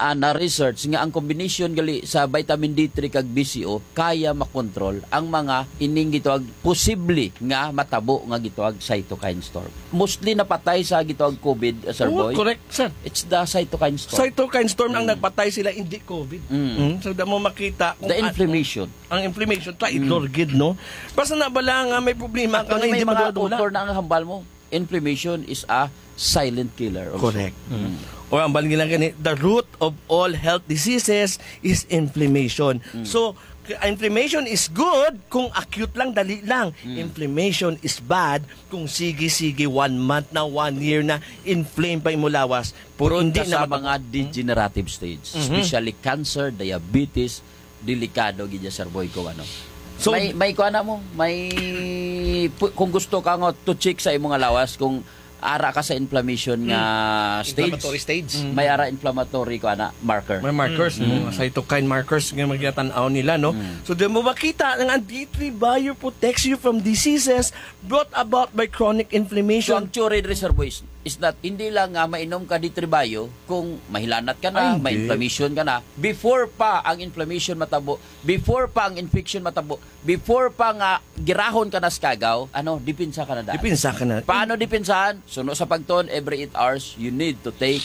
na research nga ang combination gali sa vitamin D3 kag BCO kaya makontrol ang mga ining gituag posible nga matabo nga gituag cytokine storm. Mostly napatay sa gituag COVID, Sir Boy. Correct, sir. It's the cytokine storm. Cytokine storm ang nagpatay sila, hindi COVID. So, da mo makita kung The inflammation. ang inflammation, lorgid, no? Basta nabala nga may problema ka Kung na may hindi mga madudula. author na ang hambal mo, inflammation is a silent killer. Also. Correct. O ang bali nila gani, the root of all health diseases is inflammation. So, inflammation is good kung acute lang, dali lang. Inflammation is bad kung sige-sige 1 month na, 1 year na, inflame pa imulawas. Puro Hindi sa na mga degenerative stage, especially cancer, diabetes, delikado gid Sir Boy ko ano. So, may kuana mo, kung gusto ka nga to check sa imong lawas kung ara ka sa inflammation nga stage. Inflammatory stage. May ara inflammatory ko ana marker. may markers, mga cytokine markers nga magyatanaw nila, no? So, di mo makita ang D3 Bio protects you from diseases brought about by chronic So inflammation. ang theory reserve is that hindi lang nga mainom ka D3 Bio kung mahilanat ka na, Ay, may hindi. inflammation ka na, before pa ang inflammation matabo, before pa ang infection matabo, before pa nga girahon ka na sa kagaw, dipinsa ka na daan. Dipinsa ka na. Paano dipinsahan? Suno sa pagton, every 8 hours, you need to take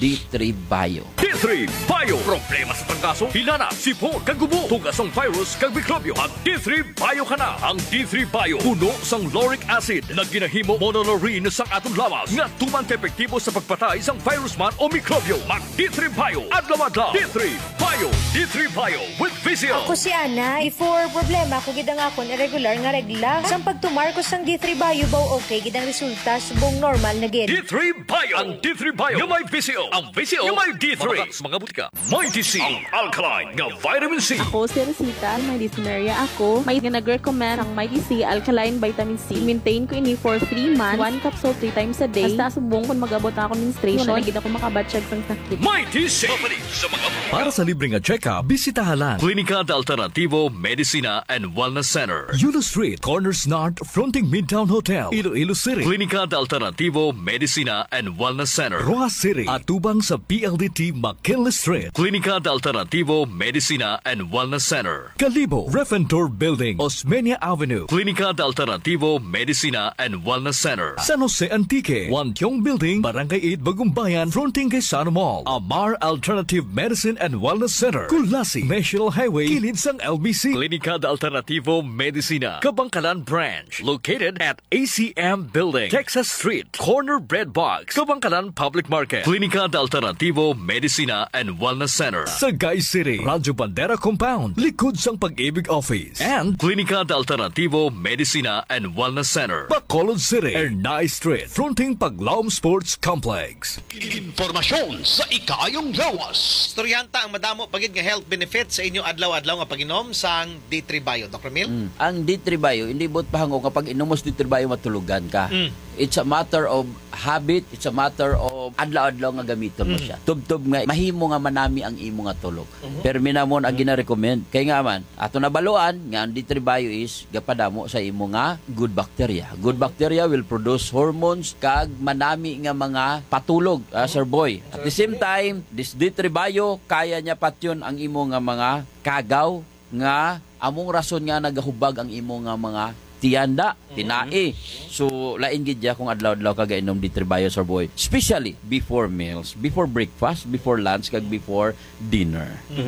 D3 Bio. D3 Bio. Problema sa pangkaso, hinana, sipon, kagubo, tugasong virus, kag mikrobyo. Ang D3 Bio ka na. Ang D3 Bio, puno sang lauric acid na ginahimo monolaurin sa atong lawas nga tuman ka-epektibo sa pagpatay sang virus man o mikrobyo. Mag D3 Bio, adlaw-adlaw. D3 Bio. D3 Bio with Vizio. Ako si Ana, before problema ko gidang akon irregular nga regla. Sang pagtumar ko sang D3 Bio baw okay gidang resulta subong normal na gid. D3 Bio. Ang D3 Bio yung may Vizio. Ang Vizio yung may D3. Mamakas mga butika. May DC. Ang alkaline nga vitamin C. Ako si Rosita, may dyspnea ako. May nag-recommend ang Mighty C Alkaline Vitamin C. Maintain ko ini for 3 months. 1 capsule 3 times a day. Basta subong kung mag-abot na ako menstruation, na gid ako makabatsyag sang sakit. May DC. Sa mga Para sa libreng check-up, bisitahan lang Klinika de Alternativo Medicina and Wellness Center. Yulo Street, Corners North, fronting Midtown Hotel, Iloilo City, Klinika de Alternativo Medicina and Wellness Center. Rojas City, at tubang sa PLDT McKinley Street, Klinika de Alternativo Medicina and Wellness Center. Kalibo, Refentor Building, Osmeña Avenue, Klinika de Alternativo Medicina and Wellness Center. San Jose Antique, Wantiong Building, Barangay 8, Bagumbayan, fronting kay Sano Mall, Amar Alternative Medicine and Wellness Center, Kulasi, National Highway, kilid sang LBC. Klinika de Alternativo Medicina, Kabangkalan Branch, located at ACM Building, Texas Street, Corner Bread Box, Kabangkalan Public Market. Klinika de Alternativo Medicina and Wellness Center. Sagay City, Radyo Bandera Compound, likod sang Pag-ibig Office, and Klinika de Alternativo Medicina and Wellness Center. Bacolod City, Ernai Street, fronting Paglaom Sports Complex. Impormasyon sa ikayong lawas. Storyanta ang madamo pagid nga health benefits sa inyo adlaw-adlaw nga pag-inom sang D3 Bio. Dr. Mil? Ang D3 Bio, hindi bot pahango kapag inumos D3 Bio matulugan ka. It's a matter of habit, it's a matter of adlaw-adlaw nga gamiton mo siya. Tub-tub nga, mahimo nga manami ang imo nga tulog. Pero minamon ang gina-recommend. Kaya nga man, ato nabaluan, nga ang D3 Bio is, gapadamo sa imo nga good bacteria. Good bacteria will produce hormones kag manami nga mga patulog, Sir Boy. At the same time, this D3 Bio, kaya niya patyon ang imo nga mga kagaw nga among rason nga nagahubag ang imo nga mga tiyanda, tinae. So, lain gid ya kung adlaw-adlaw ka gainom D3 Bio, Sir Boy. Especially before meals, before breakfast, before lunch, kag before dinner.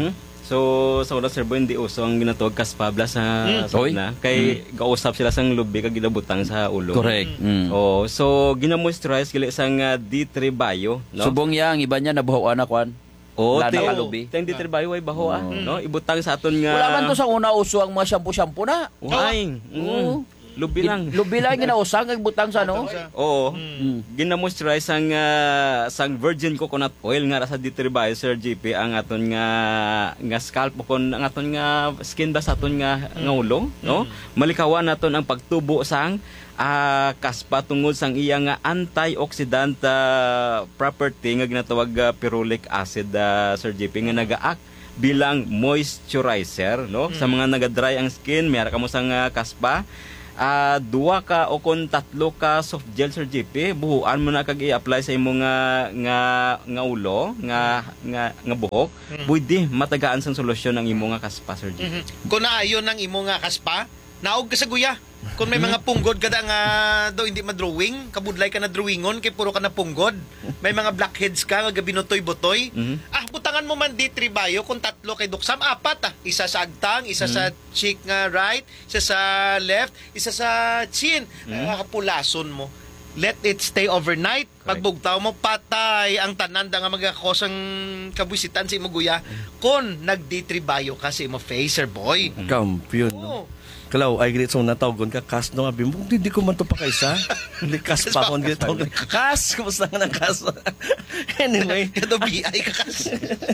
So, sa una, Sir Boy, hindi uso ang ginatawag kaspabla sa Oy. na. Kay gausap sila sang lubi kag gidabutang sa ulo. Correct. Oh, so ginamoisturize gali sang D3 Bio, no? Subong ya, ang iba niya nabuhawan na kwan. Oh, Lana kalubi. Teng D3 Bio ay baho no? Ibutang sa aton nga. Wala man to sa una uso ang mga shampoo-shampoo na. Ay, lubi lang. Lubi lang ginausang kag butang sa no. Oo. Ginamoisturize sang virgin coconut oil nga sa D3 Bio, Sir GP, ang aton nga scalp kon ang aton nga skin ba sa aton nga ulo, no? Malikawan naton ang pagtubo sang kaspa tungod sang iya nga antioxidant property nga ginatawag ferulic acid, Sir JP, nga nagaak bilang moisturizer, no? Sa mga naga-dry ang skin, mayara kamo sang kaspa, duwa ka o kung tatlo ka soft gel Sir JP, buhuan mo na kag i-apply sa imong nga ulo, nga buhok, pwede matagaan sang solusyon ang imong nga kaspa Sir JP. Kung naayon ng imo nga kaspa, naog ka sa guya. Kung may mga punggod ka nga daw hindi madrawing, kabudlay ka na drawingon, kay puro ka na punggod. May mga blackheads ka, nga binutoy-butoy. Butangan mo man D3 Bio, kung tatlo kay Duksam, 4 Isa sa agtang, isa sa cheek nga right, isa sa left, isa sa chin. Kapulason mo. Let it stay overnight. Pagbugtaw mo, patay ang tananda nga magkakosang kabwisitan sa imo guya. Kung nag-D3 Bio ka sa imo face, sir boy. Kampiyon. No? Kalaw, ay ganito natawgon ka, kas no nga bimbo, hindi ko man ito pa kaysa. Hindi kas pa ako, ganito. Kas, kumusta nga ng kas? Anyway. Kadabi-ay ka kas.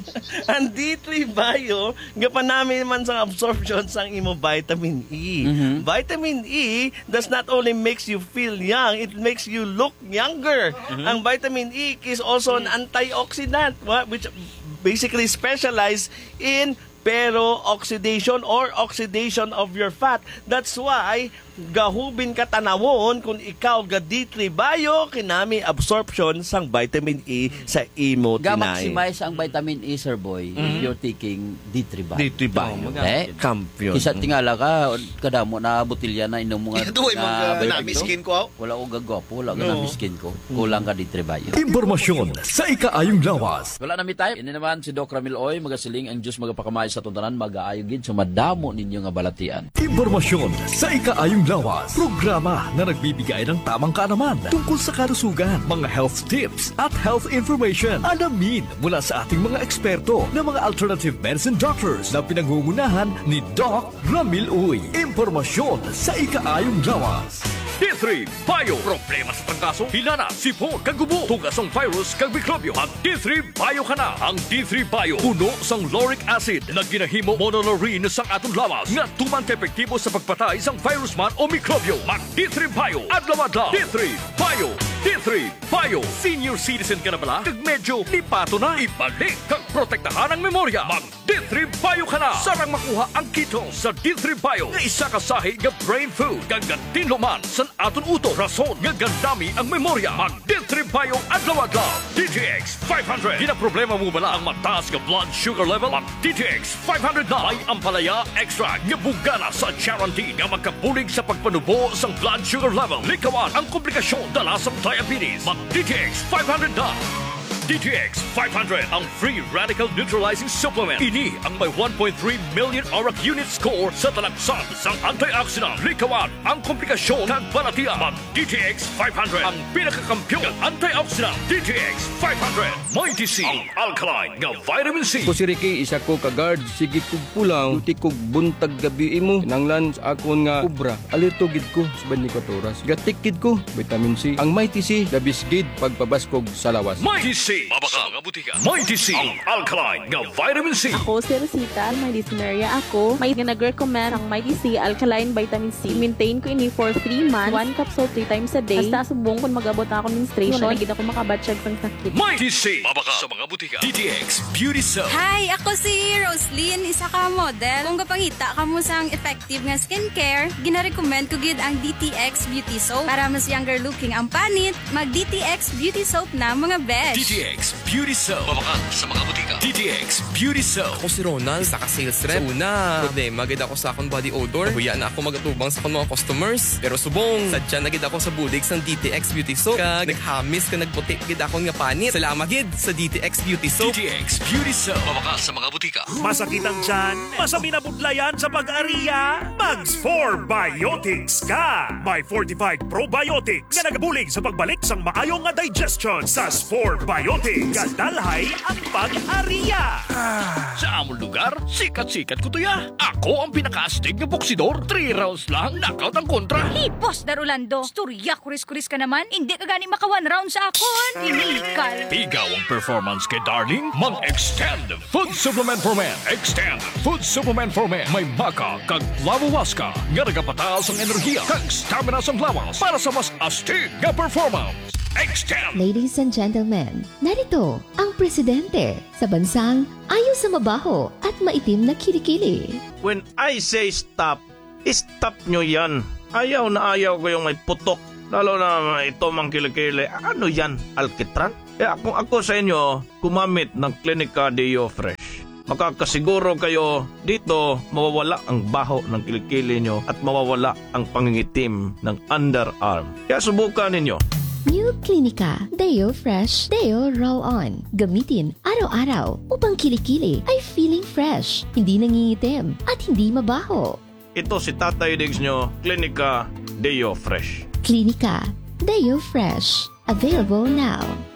Ang D3 Bio, gapan namin man sa absorption sa imo vitamin E. Vitamin E does not only makes you feel young, it makes you look younger. Ang vitamin E is also an antioxidant, which basically specialize in peroxidation or oxidation of your fat. That's why gahubin ka tanawon kung ikaw ga D3 Bio kinami absorption sang vitamin E sa imo tinay. Ga-maximize ang vitamin E, Sir Boy, if you're taking D3 Bio. D3 Bio. Kampiyon. Kisa tingala ka, kadamo na botilya na inom mga Duhay mag skin ko. Wala ko gagwapo, wala ka na skin ko. Kulang ka D3 Bio. Impormasyon sa ikaayong lawas. Wala na mi tayo. Ini naman si Doc Ramil Oy, magasiling ang Diyos magapakamay sa tuntanan, mag-aayogid sa madamo ninyo nga balatian. Impormasyon sa ikaayong lawas. Programa na nagbibigay ng tamang kaalaman tungkol sa kalusugan, mga health tips at health information. Alamin mula sa ating mga eksperto na mga alternative medicine doctors na pinangungunahan ni Doc Ramil Uy. Impormasyon sa ikaayong lawas. D3 Bio. Problema sa tangkaso, hilana, sipon, kagubo, tugasong virus, kag mikrobyo. Ang D3 Bio ka na. Ang D3 Bio, puno sang lauric acid na ginahimo monolaurin sang atong lawas nga tumang epektibo sa pagpatay sang virus man o mikrobyo. Mag D3 Bio. Adlaw-adlaw. D3 Bio. D3 Bio. Senior citizen ka na bala? Kag medyo lipato na. Ibalik kag protektahan ang memorya. Mag D3 Bio ka na. Sarang makuha ang keto sa D3 Bio nga isa kasahi nga brain food kag tinluman sa aton uto. Rason nga gandami ang memorya. Mag D3 Bio adlaw-adlaw. DTX 500. Ginaproblema mo bala ang mataas nga blood sugar level? Mag DTX 500 na. May ampalaya extra nga bugana sa guarantee nga magkabulig sa pagpanubo sang blood sugar level. Likawan ang komplikasyon dala sa diabetes. Mag DTX 500 na. DTX 500, ang free radical neutralizing supplement. Ini ang may 1.3 million ORAC unit score sa talagsan sang antioxidant. Likawan ang komplikasyon ng balatian. Mag DTX 500, ang pinakakampiyon ng antioxidant. DTX 500, may DC, ang alkaline ng vitamin C. Ko si Ricky, isa ko ka-guard. Sige kog pulang, tuti kog buntag gabi mo. Nanglan sa akon nga kubra. Alerto gid ko sa 24 oras. Gatikid ko, vitamin C. Ang may TC, dabisgid pagpabaskog sa lawas. May DC, mabaka mga butika. May DC, ang alkaline ng vitamin C. Ako si Rosita, may dysuria ako. May nag-recommend ang may DC alkaline vitamin C. Maintain ko ini for 3 months. 1 capsule 3 times a day. Hasta subong kung mag-abot ako menstruation. Nagigit ako makabatsyag sang sakit. May DC, mabaka sa mga butika. DTX Beauty Soap. Hi, ako si Roslyn, isa ka model. Kung kapangita ka mo sang effective nga skincare, gina-recommend ko gid ang DTX Beauty Soap. Para mas younger looking ang panit, mag DTX Beauty Soap na mga besh. DTX Beauty Soap. Mabaka sa mga butika. DTX Beauty Soap. Ako si Ronald, isa ka sales rep. So una, problema gid ako sa akong body odor. Huya na ako magatubang sa akong mga customers. Pero subong, sadya na gid ako sa bulig sang DTX Beauty Soap. Kag naghamis ka nagputi gid akong nga panit. Salamat gid sa DTX Beauty Soap. DTX Beauty Soap. Mabaka sa mga butika. Masakit ang tiyan? Masami na budlayan sa pag-ariya? Mags 4 Biotics ka! May fortified probiotics nga nagabulig sa pagbalik sang maayong nga digestion. Sa 4 Biotics, kadalhay ang pag-ariya. Sa among lugar, sikat-sikat ko to ya. Ako ang pinaka-astig na boksidor. 3 rounds lang, knockout ang kontra. Boss Darulando, storya kuris-kuris ka naman. Hindi ka gani maka 1 round sa akon. Inikal. Pigaw ang performance kay Darling. Mag-extend food supplement for men. Extend food supplement for men. May maka kag lawawaska nga nagapataas ang enerhiya kag stamina sa lawas para sa mas astig nga performance. Extend. Ladies and gentlemen, narito ang presidente sa bansang ayaw sa mabaho at maitim na kilikili. When I say stop, stop nyo yan. Ayaw na ayaw ko yung may putok. Lalo na ito mang kilikili. Ano yan? Alkitran? Kaya kung ako sa inyo, kumamit ng Clinica Deo Fresh. Makakasiguro kayo dito mawawala ang baho ng kilikili nyo at mawawala ang pangingitim ng underarm. Kaya subukan ninyo. New Clinica Deo Fresh Deo Roll-On. Gamitin araw-araw upang kilikili ay feeling fresh, hindi nangingitim at hindi mabaho. Ito si Tatay Diggs nyo, Clinica Deo Fresh. Clinica Deo Fresh. Available now.